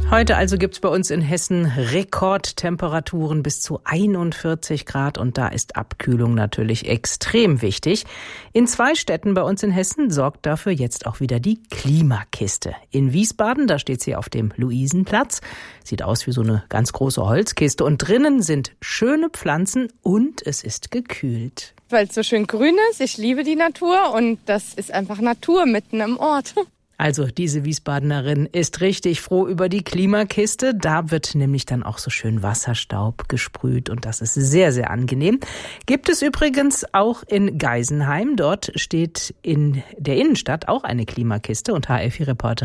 Heute also gibt's bei uns in Hessen Rekordtemperaturen bis zu 41 Grad und da ist Abkühlung natürlich extrem wichtig. In 2 Städten bei uns in Hessen sorgt dafür jetzt auch wieder die Klimakiste. In Wiesbaden, da steht sie auf dem Luisenplatz, sieht aus wie so eine ganz große Holzkiste und drinnen sind schöne Pflanzen und es ist gekühlt. Weil es so schön grün ist, ich liebe die Natur und das ist einfach Natur mitten im Ort. Also diese Wiesbadenerin ist richtig froh über die Klimakiste. Da wird nämlich dann auch so schön Wasserstaub gesprüht und das ist sehr, sehr angenehm. Gibt es übrigens auch in Geisenheim. Dort steht in der Innenstadt auch eine Klimakiste und HF4-Reporterin